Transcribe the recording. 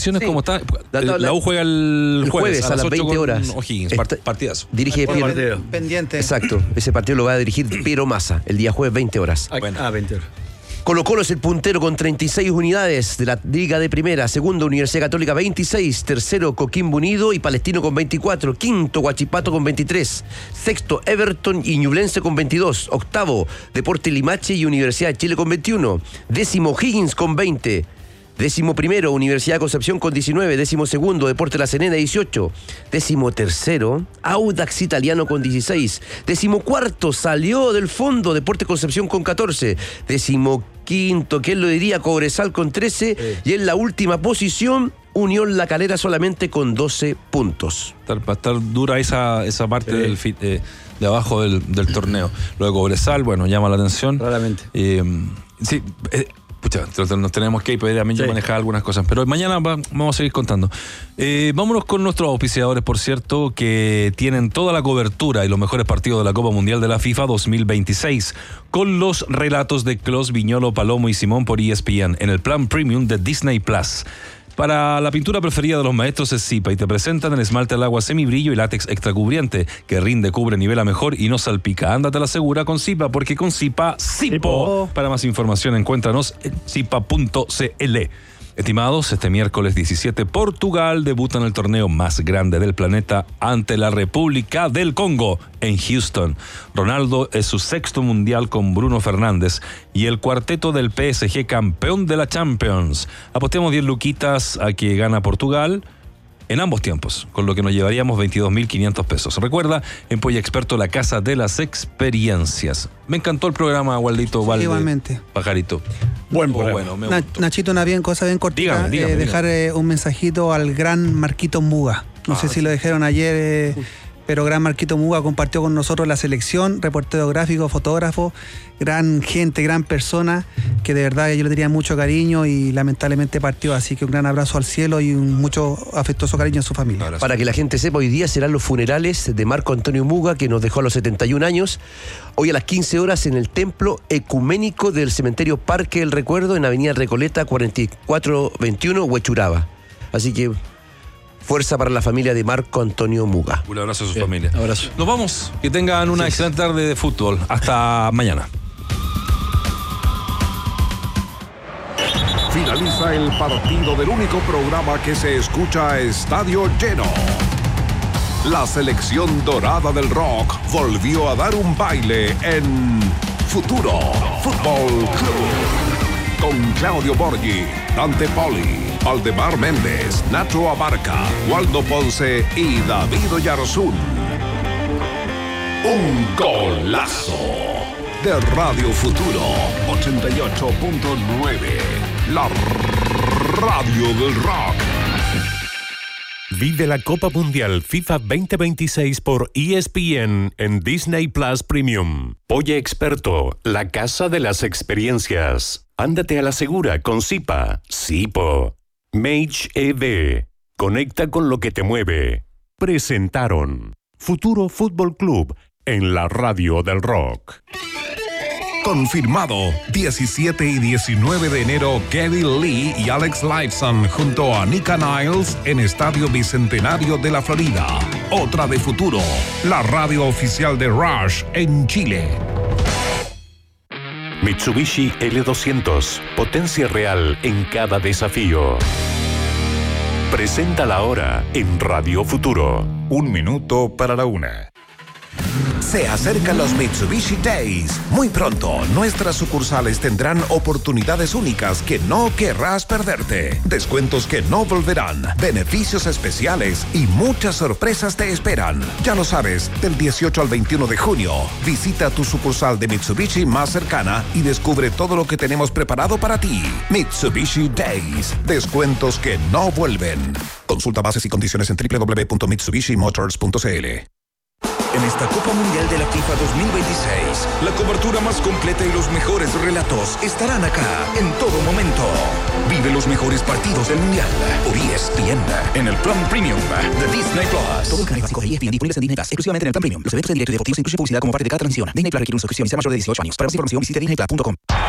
posiciones? Sí. ¿Cómo está? La U juega el jueves a las 20 horas. O'Higgins, partidazo. Dirige Piero. Pendiente. Exacto, ese partido lo va a dirigir Piero Massa, el día jueves, 20 horas. Bueno. 20 horas. Colo-Colo es el puntero con 36 unidades de la Liga de Primera. Segundo, Universidad Católica, 26. Tercero, Coquimbo Unido y Palestino con 24. Quinto, Huachipato con 23. Sexto, Everton y Ñublense con 22. Octavo, Deportes Limache y Universidad de Chile con 21. Décimo, Higgins con 20. 11º, Universidad de Concepción con 19. 12º, Deportes La Serena, 18. 13º, Audax Italiano con 16. 14º, salió del fondo Deportes Concepción con 14. 15º, ¿quién lo diría? Cobresal con 13. Y en la última posición, Unión La Calera solamente con 12 puntos. Va a estar dura esa parte de abajo del torneo. Lo de Cobresal, bueno, llama la atención. Claramente. Sí, pucha, nos tenemos que ir, pero también yo manejar algunas cosas. Pero mañana vamos a seguir contando. Vámonos con nuestros auspiciadores, por cierto, que tienen toda la cobertura y los mejores partidos de la Copa Mundial de la FIFA 2026, con los relatos de Clos, Viñolo, Palomo y Simón por ESPN, en el plan premium de Disney Plus. Para la pintura preferida de los maestros es Zipa y te presentan el esmalte al agua semibrillo y látex extra cubriente que rinde, cubre, nivela mejor y no salpica. Ándate a la segura con Zipa, porque con Zipa, Zipo. Para más información encuéntranos en zipa.cl. Estimados, este miércoles 17, Portugal debuta en el torneo más grande del planeta ante la República del Congo en Houston. Ronaldo es su sexto mundial con Bruno Fernández y el cuarteto del PSG campeón de la Champions. Apostemos 10 luquitas a que gana Portugal en ambos tiempos, con lo que nos llevaríamos 22.500 pesos. Recuerda, en Polla Experto, la casa de las experiencias. Me encantó el programa, Waldito Valde. Igualmente. Pajarito. Bueno, me gustó. Nachito, una cosa bien cortita. Dígame. Dejar un mensajito al gran Marquito Muga. No sé si lo dijeron ayer, pero gran Marquito Muga compartió con nosotros la selección, reportero gráfico, fotógrafo, gran gente, gran persona, que de verdad yo le tenía mucho cariño y lamentablemente partió, así que un gran abrazo al cielo y un mucho afectuoso cariño a su familia. Para que la gente sepa, hoy día serán los funerales de Marco Antonio Muga, que nos dejó a los 71 años, hoy a las 15 horas en el Templo Ecuménico del Cementerio Parque del Recuerdo, en Avenida Recoleta 4421, Huechuraba. Así que fuerza para la familia de Marco Antonio Muga. Un abrazo a su familia. Abrazo. Nos vamos. Que tengan una excelente tarde de fútbol. Hasta mañana. Finaliza el partido del único programa que se escucha a estadio lleno. La selección dorada del rock volvió a dar un baile en Futuro Fútbol Club. Con Claudio Borghi, Dante Poli, Valdemar Méndez, Nacho Abarca, Waldo Ponce y David Oyarzún. Un golazo de Radio Futuro 88.9, la radio del rock. Vive la Copa Mundial FIFA 2026 por ESPN en Disney Plus Premium. Polla Experto, la casa de las experiencias. Ándate a la segura con Zipa, Zipo. Mage EV, conecta con lo que te mueve. Presentaron Futuro Fútbol Club en la radio del rock. Confirmado, 17 y 19 de enero, Geddy Lee y Alex Lifeson junto a Nika Niles en Estadio Bicentenario de la Florida. Otra de Futuro, la radio oficial de Rush en Chile. Mitsubishi L200, potencia real en cada desafío. Presenta la hora en Radio Futuro. 1 minuto para la 1. Se acercan los Mitsubishi Days. Muy pronto, nuestras sucursales tendrán oportunidades únicas que no querrás perderte. Descuentos que no volverán, beneficios especiales y muchas sorpresas te esperan. Ya lo sabes, del 18 al 21 de junio, visita tu sucursal de Mitsubishi más cercana y descubre todo lo que tenemos preparado para ti. Mitsubishi Days. Descuentos que no vuelven. Consulta bases y condiciones en www.mitsubishimotors.cl. En esta Copa Mundial de la FIFA 2026, la cobertura más completa y los mejores relatos estarán acá en todo momento. Vive los mejores partidos del Mundial por ESPN en el plan premium de Disney Plus. Todo el canal básico de ESPN disponibles en Disney Plus, exclusivamente en el plan premium. Los eventos en directo y deportivos incluyen publicidad como parte de cada transmisión. Disney Plus requiere una suscripción y sea mayor de 18 años. Para más información visite disneyplus.com.